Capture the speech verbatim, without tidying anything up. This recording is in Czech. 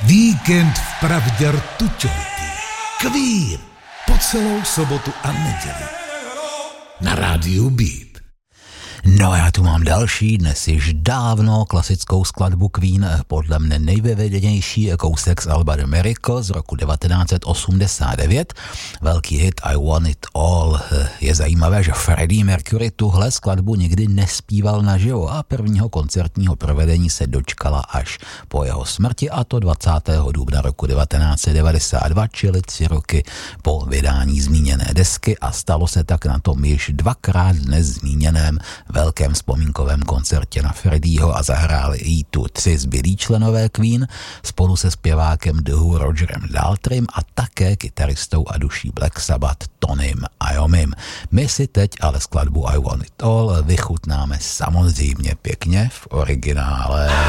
Víkend vpravdě rtuťovitý. Queen po celou sobotu a neděli. Na rádiu Beat. No a já tu mám další, dnes již dávno klasickou skladbu Queen, podle mne nejvyvedenější kousek z alba The Miracle z roku devatenáct set osmdesát devět. Velký hit I Want It All. Je zajímavé, že Freddie Mercury tuhle skladbu nikdy nespíval naživo a prvního koncertního provedení se dočkala až po jeho smrti, a to dvacátého dubna roku devatenáct set devadesát dva, čili tři roky po vydání zmíněné desky, a stalo se tak na tom již dvakrát dnes zmíněném velkém vzpomínkovém koncertě na Freddieho, a zahráli i tu tři zbylí členové Queen spolu se zpěvákem The Who Rogerem Daltrym a také kytaristou a duší Black Sabbath Tonym Iomim. My si teď ale skladbu I Want It All vychutnáme samozřejmě pěkně v originále.